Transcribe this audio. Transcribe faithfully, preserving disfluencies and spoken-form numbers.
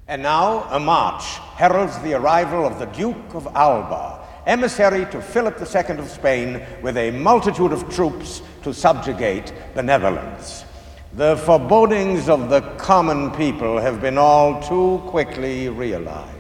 And now a march heralds the arrival of the Duke of Alba, emissary to Philip the Second of Spain with a multitude of troops to subjugate the Netherlands. The forebodings of the common people have been all too quickly realized.